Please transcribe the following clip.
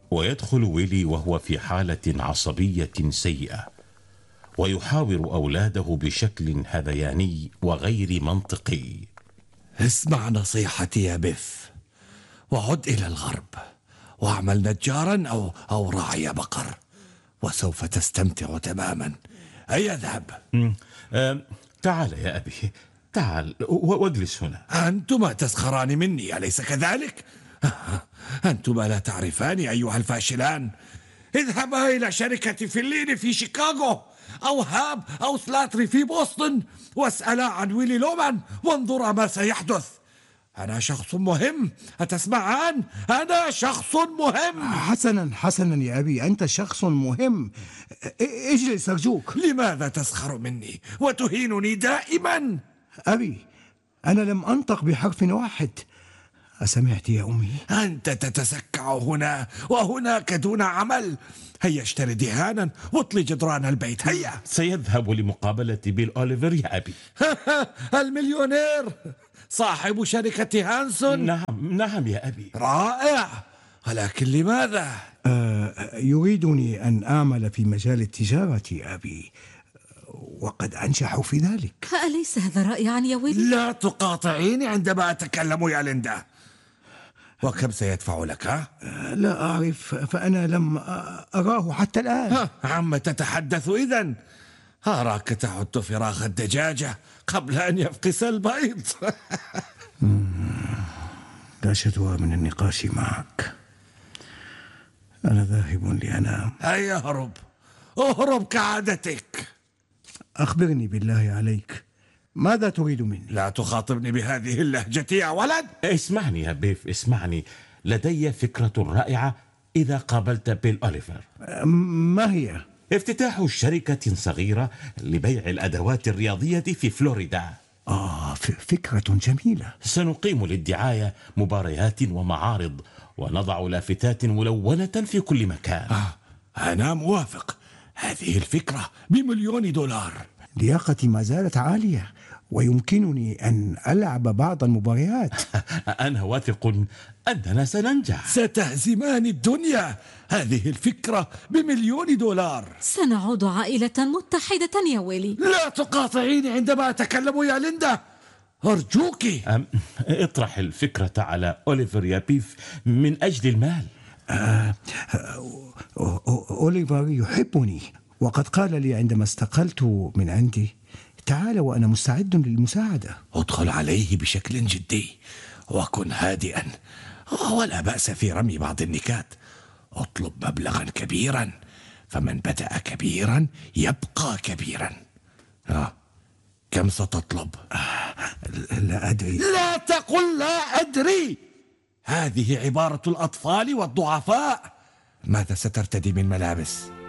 ويدخل ويلي وهو في حالة عصبية سيئة، ويحاور أولاده بشكل هذياني وغير منطقي. اسمع نصيحتي يا بيف، وعد إلى الغرب واعمل نجارا أو راعي بقر، وسوف تستمتع تماما. هيا اذهب. تعال يا أبي، تعال واجلس هنا. أنتما تسخران مني أليس كذلك؟ أنتما لا تعرفان أيها الفاشلان. اذهبا إلى شركة فليني في شيكاغو، أو هاب أو سلاتري في بوسطن، واسألا عن ويلي لومان وانظرا ما سيحدث. أنا شخص مهم، أتسمعان؟ أنا شخص مهم. حسنا يا أبي، أنت شخص مهم. اجلس أرجوك. لماذا تسخر مني وتهينني دائما؟ أبي، أنا لم أنطق بحرف واحد. أسمعت يا أمي؟ أنت تتسكع هنا وهناك دون عمل. هيا اشتري دهانا واطلي جدران البيت. هيا. سيذهب لمقابلة بيل أوليفر يا أبي. المليونير صاحب شركة هانسون. نعم يا أبي. رائع، ولكن لماذا؟ يريدني أن أعمل في مجال التجارة يا أبي، وقد أنجح في ذلك. أليس هذا رائعا يا ويلي؟ لا تقاطعيني عندما أتكلم يا ليندا. وكم سيدفع لك؟ لا أعرف، فأنا لم أراه حتى الآن. عم تتحدث إذن؟ أراك تحط فراخ الدجاجة قبل أن يفقس البيض. لا شدوى من النقاش معك. أنا ذاهب لأنام. هيا اهرب كعادتك. أخبرني بالله عليك، ماذا تريد مني؟ لا تخاطبني بهذه اللهجة يا ولد. اسمعني يا بيف، اسمعني. لدي فكرة رائعة إذا قابلت بيل أوليفر. ما هي؟ افتتاح شركة صغيرة لبيع الأدوات الرياضية في فلوريدا. فكرة جميلة. سنقيم للدعاية مباريات ومعارض، ونضع لافتات ملونة في كل مكان. أنا موافق. هذه الفكرة ب1,000,000 دولار. لياقتي ما زالت عالية، ويمكنني أن ألعب بعض المباريات. أنا واثق أننا سننجح. ستهزمان الدنيا. هذه الفكرة ب1,000,000 دولار. سنعود عائلة متحدة يا ويلي. لا تقاطعيني عندما أتكلم يا ليندا، أرجوك. اطرح الفكرة على أوليفر يا بيف من أجل المال. أوليفر يحبني، وقد قال لي عندما استقلت من عندي: تعال وأنا مستعد للمساعدة. ادخل عليه بشكل جدي وكن هادئا، ولا بأس في رمي بعض النكات. اطلب مبلغا كبيرا، فمن بدأ كبيرا يبقى كبيرا. كم ستطلب؟ لا أدري. لا تقل لا أدري، هذه عبارة الأطفال والضعفاء. ماذا سترتدي من ملابس؟